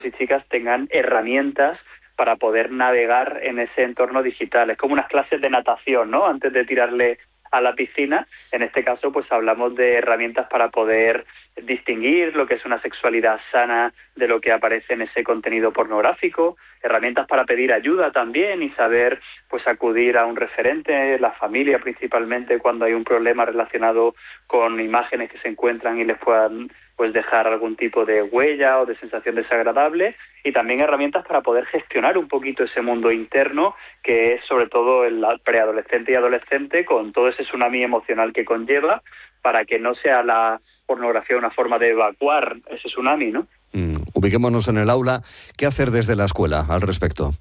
y chicas tengan herramientas para poder navegar en ese entorno digital. Es como unas clases de natación, ¿no? Antes de tirarle a la piscina. En este caso, pues hablamos de herramientas para poder distinguir lo que es una sexualidad sana de lo que aparece en ese contenido pornográfico, herramientas para pedir ayuda también y saber pues acudir a un referente, la familia principalmente, cuando hay un problema relacionado con imágenes que se encuentran y les puedan pues dejar algún tipo de huella o de sensación desagradable, y también herramientas para poder gestionar un poquito ese mundo interno que es sobre todo el preadolescente y adolescente, con todo ese tsunami emocional que conlleva, para que no sea la pornografía una forma de evacuar ese tsunami, ¿no? Ubiquémonos en el aula. ¿Qué hacer desde la escuela al respecto?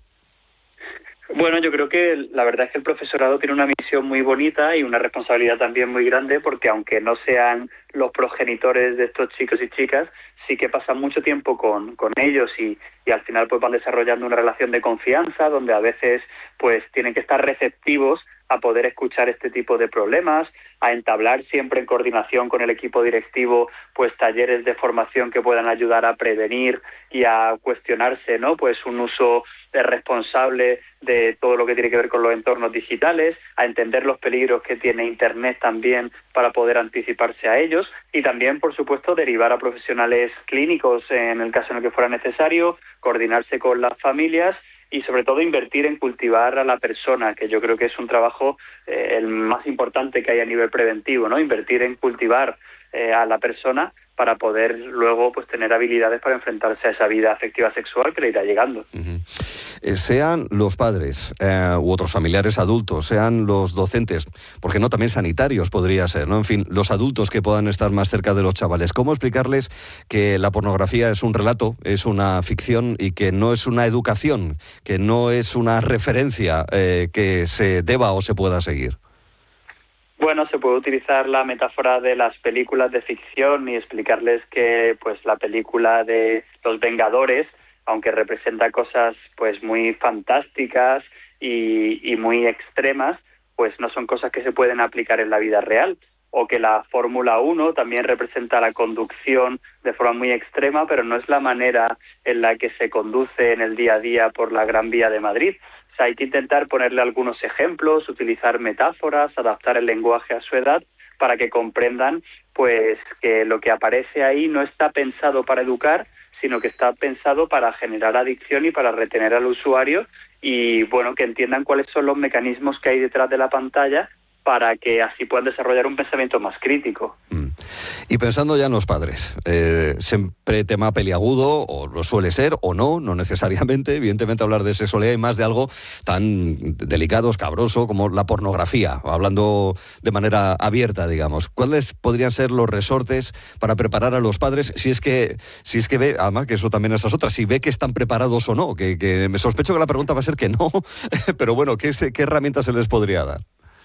Bueno, yo creo que la verdad es que el profesorado tiene una misión muy bonita y una responsabilidad también muy grande, porque aunque no sean los progenitores de estos chicos y chicas, sí que pasan mucho tiempo con ellos y al final pues van desarrollando una relación de confianza donde a veces pues tienen que estar receptivos a poder escuchar este tipo de problemas, a entablar siempre en coordinación con el equipo directivo pues talleres de formación que puedan ayudar a prevenir y a cuestionarse, ¿no? Pues un uso responsable de todo lo que tiene que ver con los entornos digitales, a entender los peligros que tiene Internet también para poder anticiparse a ellos, y también, por supuesto, derivar a profesionales clínicos en el caso en el que fuera necesario, coordinarse con las familias y sobre todo invertir en cultivar a la persona, que yo creo que es un trabajo el más importante que hay a nivel preventivo, ¿no? Invertir en cultivar a la persona para poder luego pues tener habilidades para enfrentarse a esa vida afectiva sexual que le irá llegando. Sean los padres u otros familiares adultos, sean los docentes, porque no también sanitarios podría ser, ¿no? En fin, los adultos que puedan estar más cerca de los chavales. ¿Cómo explicarles que la pornografía es un relato, es una ficción y que no es una educación, que no es una referencia que se deba o se pueda seguir? Bueno, se puede utilizar la metáfora de las películas de ficción y explicarles que pues la película de Los Vengadores, aunque representa cosas pues muy fantásticas y muy extremas, pues no son cosas que se pueden aplicar en la vida real. O que la Fórmula 1 también representa la conducción de forma muy extrema, pero no es la manera en la que se conduce en el día a día por la Gran Vía de Madrid. O sea, hay que intentar ponerle algunos ejemplos, utilizar metáforas, adaptar el lenguaje a su edad para que comprendan pues que lo que aparece ahí no está pensado para educar, sino que está pensado para generar adicción y para retener al usuario, y bueno, que entiendan cuáles son los mecanismos que hay detrás de la pantalla para que así puedan desarrollar un pensamiento más crítico. Y pensando ya en los padres, siempre tema peliagudo, o lo suele ser, o no necesariamente, evidentemente hablar de sexualidad y más de algo tan delicado, escabroso como la pornografía, hablando de manera abierta, digamos. ¿Cuáles podrían ser los resortes para preparar a los padres, si es que ve, además que eso también es otra, si ve que están preparados o no? Que me sospecho que la pregunta va a ser que no, pero bueno, ¿qué herramientas se les podría dar?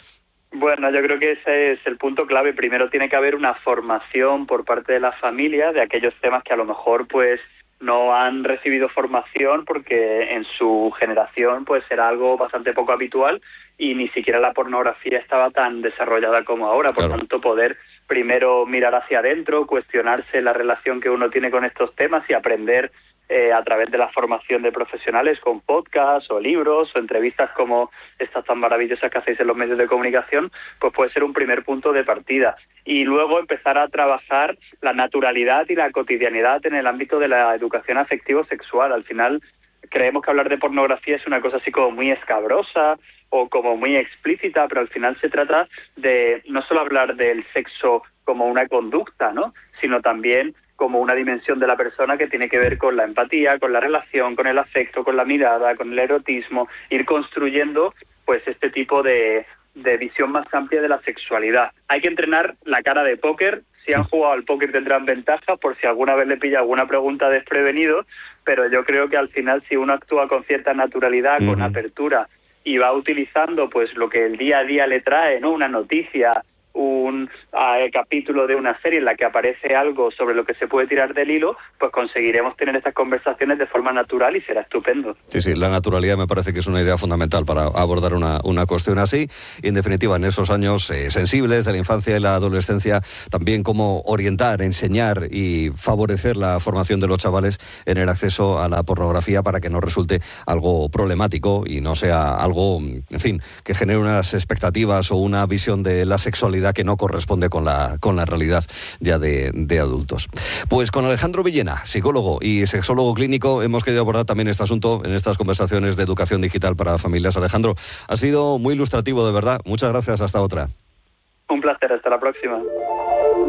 Bueno, yo creo que ese es el punto clave. Primero tiene que haber una formación por parte de la familia de aquellos temas que a lo mejor pues no han recibido formación porque en su generación pues era algo bastante poco habitual y ni siquiera la pornografía estaba tan desarrollada como ahora. Por tanto, poder primero mirar hacia adentro, cuestionarse la relación que uno tiene con estos temas y aprender a través de la formación de profesionales con podcasts o libros o entrevistas como estas tan maravillosas que hacéis en los medios de comunicación, pues puede ser un primer punto de partida. Y luego empezar a trabajar la naturalidad y la cotidianidad en el ámbito de la educación afectivo-sexual. Al final creemos que hablar de pornografía es una cosa así como muy escabrosa o como muy explícita, pero al final se trata de no solo hablar del sexo como una conducta, ¿no?, sino también como una dimensión de la persona que tiene que ver con la empatía, con la relación, con el afecto, con la mirada, con el erotismo, ir construyendo pues este tipo de visión más amplia de la sexualidad. Hay que entrenar la cara de póker. Si han jugado al póker tendrán ventaja por si alguna vez le pilla alguna pregunta desprevenido, pero yo creo que al final si uno actúa con cierta naturalidad, con apertura, y va utilizando pues lo que el día a día le trae, ¿no?, una noticia un capítulo de una serie en la que aparece algo sobre lo que se puede tirar del hilo, pues conseguiremos tener estas conversaciones de forma natural y será estupendo. Sí, la naturalidad me parece que es una idea fundamental para abordar una cuestión así. Y en definitiva, en esos años sensibles de la infancia y la adolescencia, también cómo orientar, enseñar y favorecer la formación de los chavales en el acceso a la pornografía para que no resulte algo problemático y no sea algo, en fin, que genere unas expectativas o una visión de la sexualidad que no corresponde con la realidad ya de adultos. Pues con Alejandro Villena, psicólogo y sexólogo clínico, hemos querido abordar también este asunto en estas conversaciones de educación digital para familias. Alejandro, ha sido muy ilustrativo, de verdad. Muchas gracias, hasta otra. Un placer, hasta la próxima.